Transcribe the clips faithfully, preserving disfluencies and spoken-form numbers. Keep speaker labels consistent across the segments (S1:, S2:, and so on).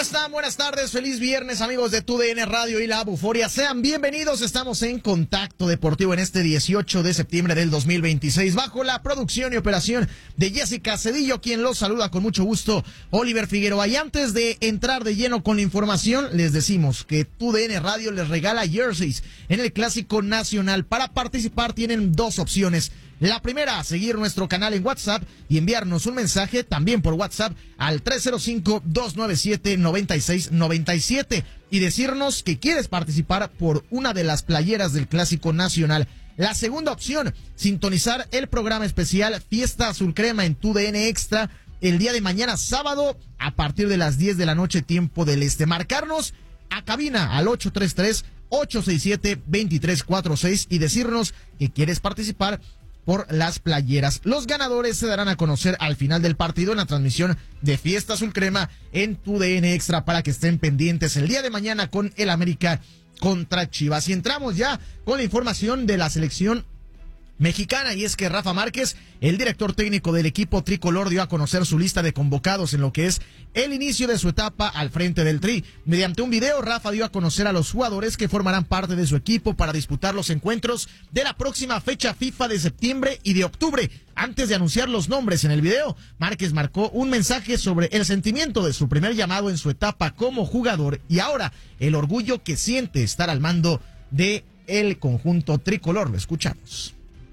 S1: están? Buenas tardes, feliz viernes, amigos de Tu D N Radio y la Buforia. Sean bienvenidos, estamos en Contacto Deportivo en este dieciocho de septiembre del dos mil veintiséis, bajo la producción y operación de Jessica Cedillo, quien los saluda con mucho gusto, Oliver Figueroa. Y antes de entrar de lleno con la información, les decimos que Tu D N Radio les regala jerseys en el Clásico Nacional. Para participar tienen dos opciones. La primera, seguir nuestro canal en WhatsApp y enviarnos un mensaje también por WhatsApp al tres cero cinco, dos nueve siete, nueve seis nueve siete y decirnos que quieres participar por una de las playeras del Clásico Nacional. La segunda opción, sintonizar el programa especial Fiesta Azul Crema en Tu D N Extra el día de mañana sábado a partir de las diez de la noche, tiempo del este. Marcarnos a cabina al ocho tres tres, ocho seis siete, dos tres cuatro seis y decirnos que quieres participar por las playeras. Los ganadores se darán a conocer al final del partido en la transmisión de Fiesta Azul Crema en Tu D N Extra, para que estén pendientes el día de mañana con el América contra Chivas. Y entramos ya con la información de la selección mexicana, y es que Rafa Márquez, el director técnico del equipo tricolor, dio a conocer su lista de convocados en lo que es el inicio de su etapa al frente del Tri. Mediante un video, Rafa dio a conocer a los jugadores que formarán parte de su equipo para disputar los encuentros de la próxima fecha FIFA de septiembre y de octubre. Antes de anunciar los nombres en el video, Márquez marcó un mensaje sobre el sentimiento de su primer llamado en su etapa como jugador y ahora el orgullo que siente estar al mando de el conjunto tricolor. Lo escuchamos.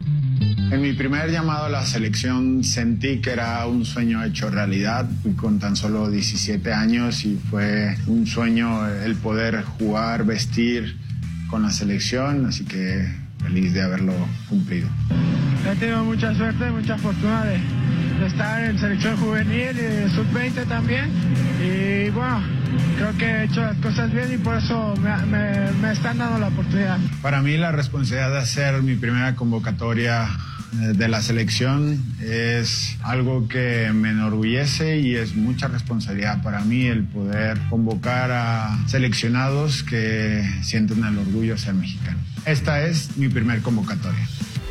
S2: En mi primer llamado a la selección sentí que era un sueño hecho realidad. Fui con tan solo diecisiete años y fue un sueño el poder jugar, vestir con la selección, así que feliz de haberlo cumplido.
S3: He tenido mucha suerte, mucha fortuna de, de estar en selección juvenil y sub veinte también, y bueno, creo que he hecho las cosas bien y por eso me, me, me están dando la oportunidad.
S2: Para mí la responsabilidad de hacer mi primera convocatoria de la selección es algo que me enorgullece y es mucha responsabilidad para mí el poder convocar a seleccionados que sienten el orgullo de ser mexicano. Esta es mi primer convocatoria.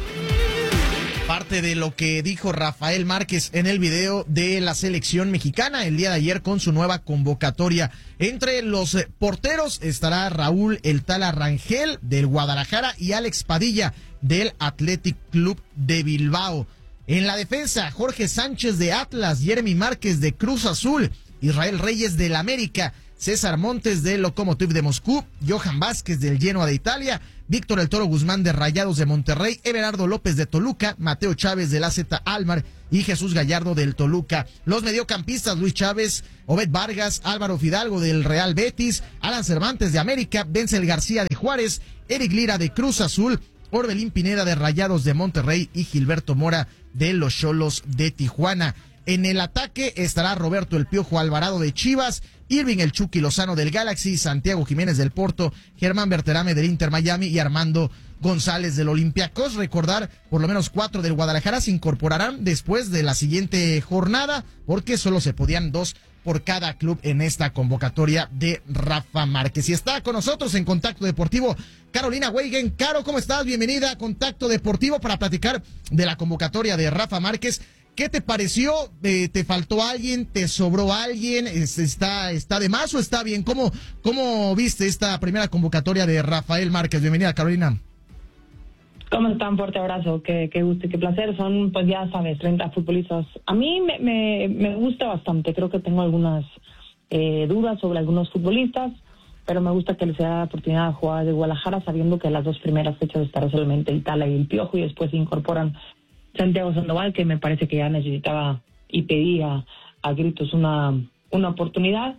S1: Parte de lo que dijo Rafael Márquez en el video de la selección mexicana el día de ayer con su nueva convocatoria. Entre los porteros estará Raúl El Tala Rangel del Guadalajara y Alex Padilla del Athletic Club de Bilbao. En la defensa, Jorge Sánchez de Atlas, Jeremy Márquez de Cruz Azul, Israel Reyes del América, César Montes del Lokomotiv de Moscú, Johan Vázquez del Genoa de Italia, Víctor El Toro Guzmán de Rayados de Monterrey, Everardo López de Toluca, Mateo Chávez del A Z Almar y Jesús Gallardo del Toluca. Los mediocampistas, Luis Chávez, Obed Vargas, Álvaro Fidalgo del Real Betis, Alan Cervantes de América, Denzel García de Juárez, Eric Lira de Cruz Azul, Orbelín Pineda de Rayados de Monterrey y Gilberto Mora de los Xolos de Tijuana. En el ataque estará Roberto El Piojo Alvarado de Chivas, Irving El Chucky Lozano del Galaxy, Santiago Jiménez del Porto, Germán Berterame del Inter Miami y Armando González del Olympiacos. Recordar, por lo menos cuatro del Guadalajara se incorporarán después de la siguiente jornada, porque solo se podían dos por cada club en esta convocatoria de Rafa Márquez. Y está con nosotros en Contacto Deportivo Carolina Weigen. Caro, ¿cómo estás? Bienvenida a Contacto Deportivo para platicar de la convocatoria de Rafa Márquez. ¿Qué te pareció? Eh, ¿Te faltó alguien? ¿Te sobró alguien? ¿Está, está de más o está bien? ¿Cómo, cómo viste esta primera convocatoria de Rafael Márquez? Bienvenida, Carolina.
S4: ¿Cómo están? Fuerte abrazo, qué, qué gusto y qué placer. Son, pues ya sabes, treinta futbolistas. A mí me, me, me gusta bastante. Creo que tengo algunas eh, dudas sobre algunos futbolistas, pero me gusta que les sea la oportunidad de jugar de Guadalajara, sabiendo que las dos primeras fechas estará solamente el Tala y el Piojo, y después se incorporan Santiago Sandoval, que me parece que ya necesitaba y pedía a gritos una, una oportunidad.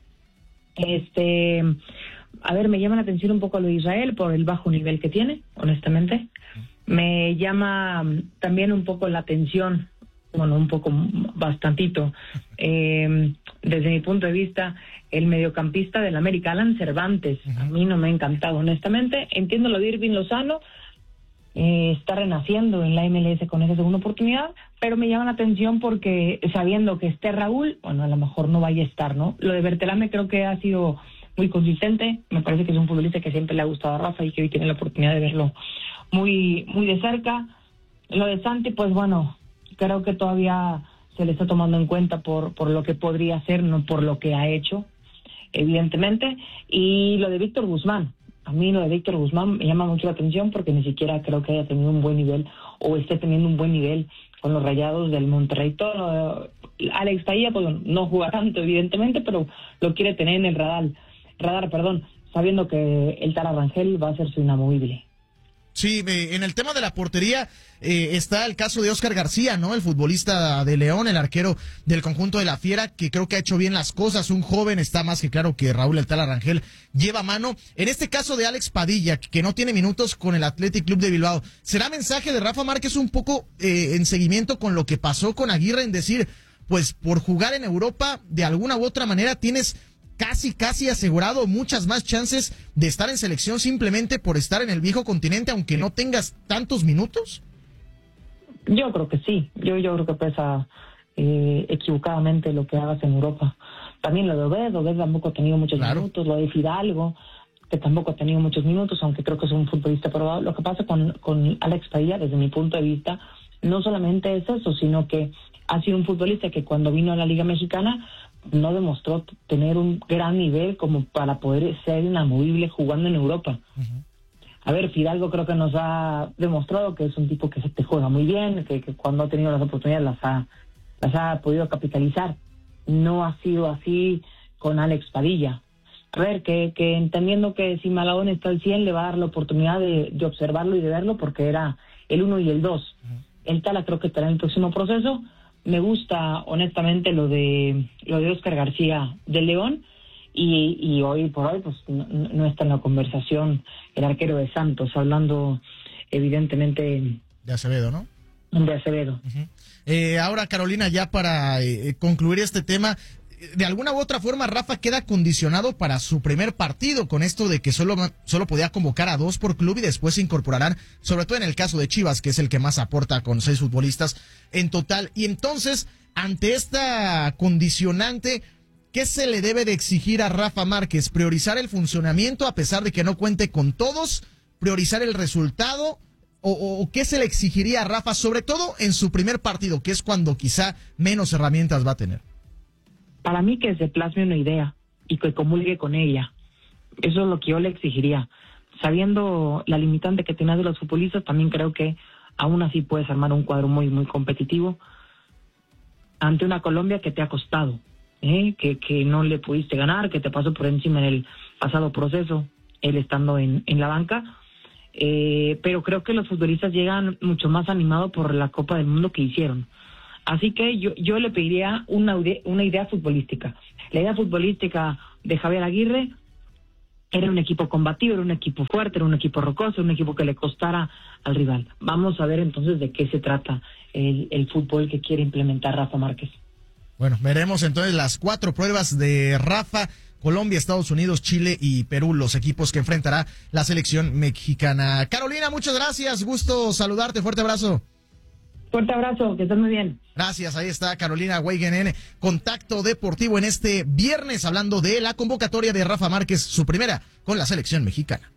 S4: Este, a ver, me llama la atención un poco lo de Israel por el bajo nivel que tiene, honestamente. Me llama también un poco la atención, bueno, un poco, bastantito, eh, desde mi punto de vista, el mediocampista del América, Alan Cervantes. A mí no me ha encantado, honestamente. Entiendo lo de Irving Lozano, Eh, está renaciendo en la M L S con esa segunda oportunidad, pero me llama la atención porque sabiendo que esté Raúl, bueno, a lo mejor no vaya a estar, ¿no? Lo de Berterame creo que ha sido muy consistente, me parece que es un futbolista que siempre le ha gustado a Rafa y que hoy tiene la oportunidad de verlo muy, muy de cerca. Lo de Santi, pues bueno, creo que todavía se le está tomando en cuenta por, por lo que podría ser, no por lo que ha hecho. evidentemente. Y lo de Víctor Guzmán, a mí lo de Víctor Guzmán me llama mucho la atención porque ni siquiera creo que haya tenido un buen nivel o esté teniendo un buen nivel con los Rayados del Monterrey. Todo, Alex Padilla pues no juega tanto evidentemente, pero lo quiere tener en el radar, radar, perdón, sabiendo que el Tala Rangel va a ser su inamovible.
S1: Sí, en el tema de la portería eh, está el caso de Óscar García, ¿no? El futbolista de León, el arquero del conjunto de la Fiera, que creo que ha hecho bien las cosas. Un joven, está más que claro que Raúl El Tala Rangel lleva mano. En este caso de Alex Padilla, que no tiene minutos con el Athletic Club de Bilbao, ¿será mensaje de Rafa Márquez un poco eh, en seguimiento con lo que pasó con Aguirre, en decir, pues por jugar en Europa, de alguna u otra manera tienes casi, casi asegurado muchas más chances de estar en selección simplemente por estar en el viejo continente, aunque no tengas tantos minutos?
S4: Yo creo que sí, yo, yo creo que pesa eh, equivocadamente lo que hagas en Europa. También lo de Obed, Obed tampoco ha tenido muchos claro. minutos, lo de Fidalgo, que tampoco ha tenido muchos minutos, aunque creo que es un futbolista probado. Lo que pasa con, con Alex Padilla, desde mi punto de vista, no solamente es eso, sino que ha sido un futbolista que cuando vino a la Liga Mexicana no demostró tener un gran nivel como para poder ser inamovible jugando en Europa. Uh-huh. A ver, Fidalgo creo que nos ha demostrado que es un tipo que se te juega muy bien, que, que cuando ha tenido las oportunidades las ha, las ha podido capitalizar. No ha sido así con Alex Padilla. A ver, que, que entendiendo que si Malagón está al cien, le va a dar la oportunidad de, de observarlo y de verlo, porque era el uno y el dos. Uh-huh. El Tala creo que estará en el próximo proceso. Me gusta honestamente lo de lo de Óscar García de León y, y hoy por hoy pues no, no está en la conversación el arquero de Santos, hablando evidentemente
S1: de Acevedo, ¿no?
S4: De Acevedo.
S1: Uh-huh. Eh, ahora, Carolina, ya para eh, concluir este tema, de alguna u otra forma Rafa queda condicionado para su primer partido con esto de que solo, solo podía convocar a dos por club y después se incorporarán, sobre todo en el caso de Chivas, que es el que más aporta con seis futbolistas en total. Y entonces, ante esta condicionante, ¿qué se le debe de exigir a Rafa Márquez? ¿Priorizar el funcionamiento a pesar de que no cuente con todos? ¿Priorizar el resultado? ¿O, o, o qué se le exigiría a Rafa, sobre todo en su primer partido, que es cuando quizá menos herramientas va a tener?
S4: Para mí que se plasme una idea y que comulgue con ella. Eso es lo que yo le exigiría. Sabiendo la limitante que tienes de los futbolistas, también creo que aún así puedes armar un cuadro muy, muy competitivo ante una Colombia que te ha costado, ¿eh? que, que no le pudiste ganar, que te pasó por encima en el pasado proceso, él estando en, en la banca. Eh, pero creo que los futbolistas llegan mucho más animados por la Copa del Mundo que hicieron. Así que yo, yo le pediría una, una idea futbolística. La idea futbolística de Javier Aguirre era un equipo combativo, era un equipo fuerte, era un equipo rocoso, un equipo que le costara al rival. Vamos a ver entonces de qué se trata el, el fútbol que quiere implementar Rafa Márquez.
S1: Bueno, veremos entonces las cuatro pruebas de Rafa: Colombia, Estados Unidos, Chile y Perú, los equipos que enfrentará la selección mexicana. Carolina, muchas gracias, gusto saludarte, fuerte abrazo.
S4: Fuerte abrazo, que estés muy bien.
S1: Gracias, ahí está Carolina Weigen en Contacto Deportivo en este viernes, hablando de la convocatoria de Rafa Márquez, su primera con la selección mexicana.